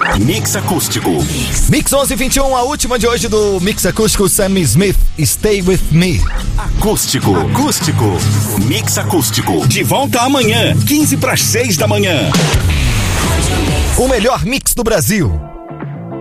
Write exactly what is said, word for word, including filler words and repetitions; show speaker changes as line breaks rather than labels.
Mix Acústico.
Mix onze e vinte e um, a última de hoje do Mix Acústico, Sam Smith, Stay With Me.
Acústico, acústico. Mix Acústico. De volta amanhã, quinze para as seis da manhã.
O melhor mix do Brasil.